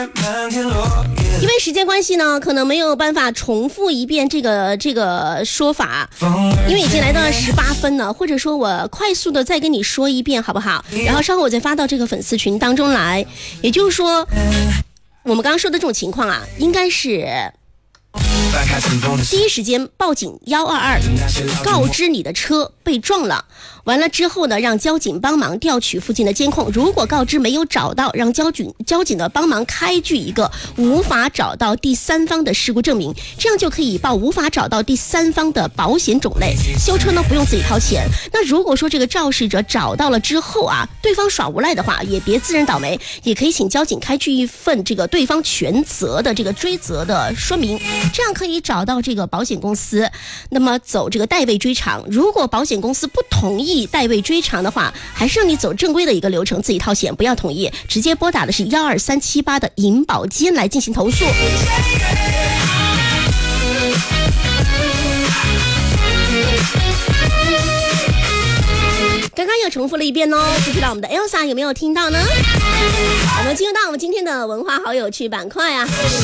因为时间关系呢，可能没有办法重复一遍这个说法，因为已经来到了18分了，或者说我快速的再跟你说一遍好不好？然后稍后我再发到这个粉丝群当中来。也就是说，我们刚刚说的这种情况啊，应该是第一时间报警122，告知你的车被撞了。完了之后呢，让交警帮忙调取附近的监控，如果告知没有找到，让交警的帮忙开具一个无法找到第三方的事故证明，这样就可以报无法找到第三方的保险种类，修车呢不用自己掏钱。那如果说这个肇事者找到了之后啊，对方耍无赖的话，也别自认倒霉，也可以请交警开具一份这个对方全责的这个追责的说明，这样可以找到这个保险公司，那么走这个代位追偿。如果保险公司不同意代位追偿的话，还是让你走正规的一个流程，自己掏钱，不要同意，直接拨打的是12378的银保监来进行投诉。刚刚又重复了一遍哦，不知道我们的 Elsa 有没有听到呢？我们进入到我们今天的文化好有趣板块啊。